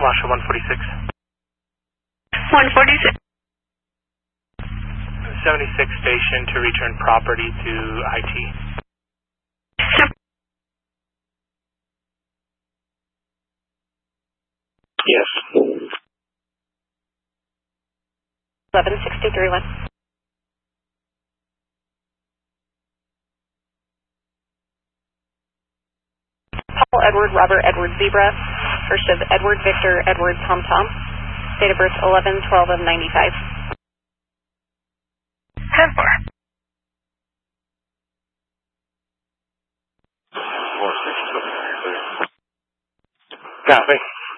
Washoe 146. 146. 76 station to return property to IT. Yes. 1163-1. Paul Edward Robert Edward Zebra, first of Edward Victor Edward Tom Tom, date of birth 11/12 of 95. 10-4. 4-6. Copy.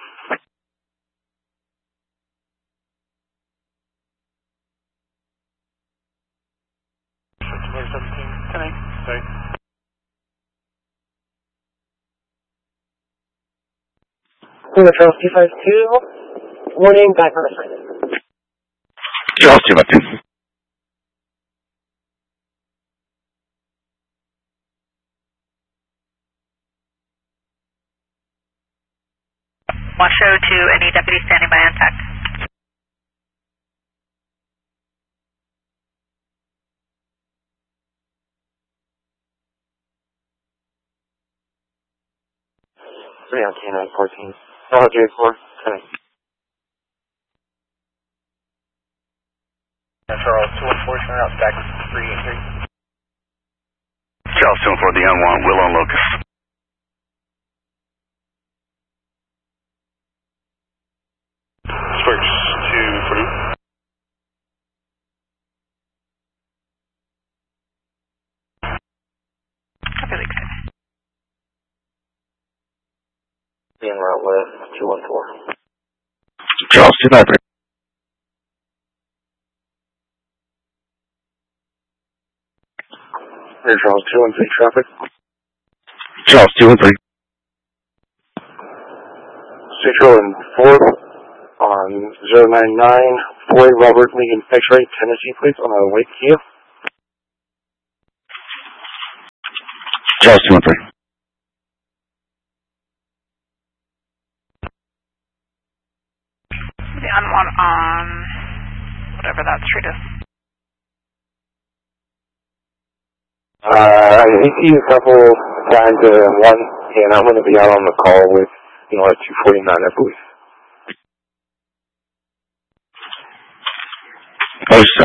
September 17, 10-8. Sorry. Charles 252, warning, back on assignment. Charles 252. Washoe to any deputy standing by on tech. Three on K9 14. LJ4, connect. Charles 214, out stack 383. Charles 214, the unwanted Will on Locust. Switch to Purdue. Copy, Week 6. Being route with 214. Charles 253. Rear Charles 213 traffic. Charles 213. Central and 4th on 099 Floyd Robert Lincoln X-ray, Tennessee, please, on our way to Kiev. Charles 213. The unwanted on whatever that street is. I see you a couple times one, and I'm going to be out on the call with, at 249, I believe. Oh,